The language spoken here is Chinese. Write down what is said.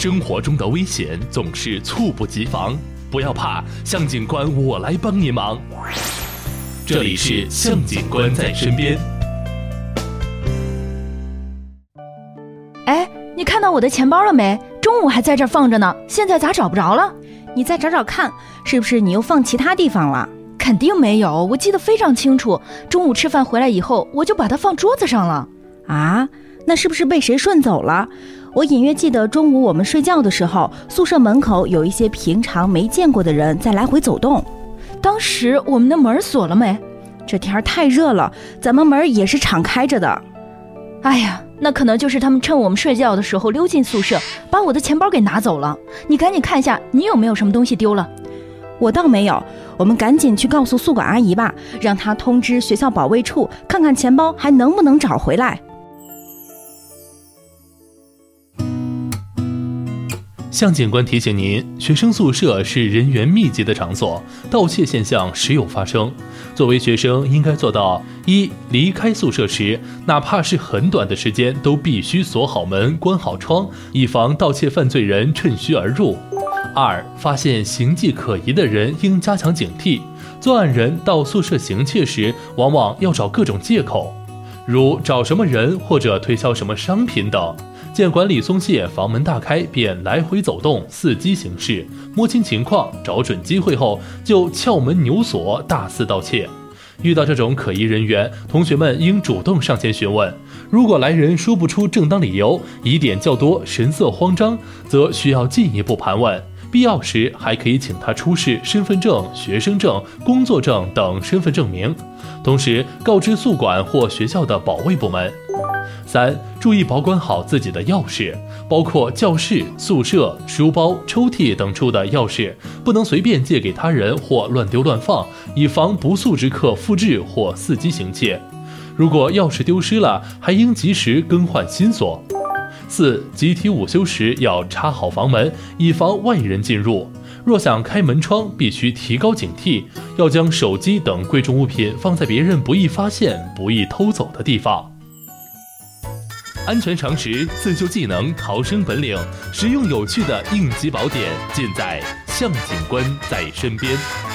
生活中的危险总是猝不及防，不要怕，向警官我来帮您忙。这里是向警官在身边。 哎，你看到我的钱包了没？中午还在这儿放着呢，现在咋找不着了？ 你再找找看，是不是你又放其他地方了？ 肯定没有，我记得非常清楚，中午吃饭回来以后，我就把它放桌子上了。 啊，那是不是被谁顺走了？我隐约记得中午我们睡觉的时候，宿舍门口有一些平常没见过的人在来回走动。 当时我们的门锁了没？ 这天太热了，咱们门也是敞开着的。 哎呀，那可能就是他们趁我们睡觉的时候溜进宿舍，把我的钱包给拿走了。你赶紧看一下，你有没有什么东西丢了？ 我倒没有，我们赶紧去告诉宿管阿姨吧，让她通知学校保卫处，看看钱包还能不能找回来。 向警官提醒您，学生宿舍是人员密集的场所，盗窃现象时有发生。作为学生，应该做到：一、离开宿舍时，哪怕是很短的时间，都必须锁好门、关好窗，以防盗窃犯罪人趁虚而入；二、发现形迹可疑的人，应加强警惕。作案人到宿舍行窃时，往往要找各种借口，如找什么人或者推销什么商品等。见管理松懈，房门大开，便来回走动，伺机行事，摸清情况，找准机会后就撬门扭锁，大肆盗窃。遇到这种可疑人员，同学们应主动上前询问。如果来人说不出正当理由，疑点较多，神色慌张，则需要进一步盘问。必要时还可以请他出示身份证、学生证、工作证等身份证明，同时告知宿管或学校的保卫部门。三、注意保管好自己的钥匙，包括教室、宿舍、书包、抽屉等处的钥匙，不能随便借给他人或乱丢乱放，以防不速之客复制或伺机行窃。如果钥匙丢失了，还应及时更换新锁。四、集体午休时要插好房门，以防外人进入。若想开门窗，必须提高警惕，要将手机等贵重物品放在别人不易发现、不易偷走的地方。安全常识、自救技能、逃生本领，实用有趣的应急宝典，尽在向警官在身边。